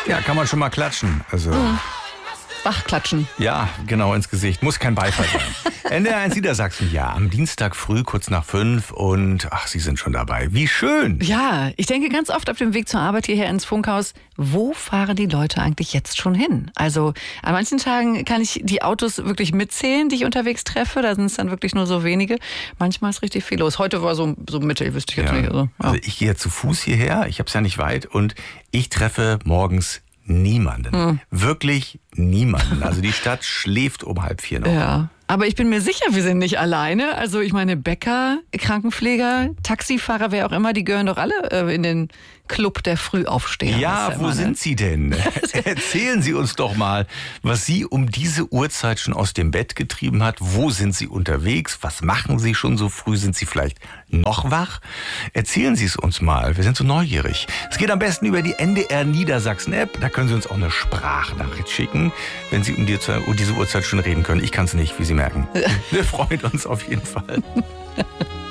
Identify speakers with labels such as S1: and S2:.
S1: Ja, kann man schon mal klatschen. Also.
S2: Wachklatschen.
S1: Ja, genau, ins Gesicht. Muss kein Beifall sein. NDR1 Niedersachsen, ja, am Dienstag früh, kurz nach 5 und Sie sind schon dabei. Wie schön.
S2: Ja, ich denke ganz oft auf dem Weg zur Arbeit hierher ins Funkhaus, wo fahren die Leute eigentlich jetzt schon hin? Also an manchen Tagen kann ich die Autos wirklich mitzählen, die ich unterwegs treffe. Da sind es dann wirklich nur so wenige. Manchmal ist richtig viel los. Heute war so Mitte, wüsste ich jetzt nicht.
S1: Also ich gehe zu Fuß hierher, ich habe es ja nicht weit und ich treffe morgens niemanden. Wirklich niemanden. Also die Stadt schläft um 3:30 noch.
S2: Ja. Aber ich bin mir sicher, wir sind nicht alleine. Also ich meine, Bäcker, Krankenpfleger, Taxifahrer, wer auch immer, die gehören doch alle in den Club der Frühaufsteher.
S1: Ja, wo sind Sie denn? Erzählen Sie uns doch mal, was Sie um diese Uhrzeit schon aus dem Bett getrieben hat. Wo sind Sie unterwegs? Was machen Sie schon so früh? Sind Sie vielleicht noch wach? Erzählen Sie es uns mal. Wir sind so neugierig. Es geht am besten über die NDR Niedersachsen App. Da können Sie uns auch eine Sprachnachricht schicken, wenn Sie um diese Uhrzeit schon reden können. Ich kann es nicht, wie Sie merken. Wir freuen uns auf jeden Fall.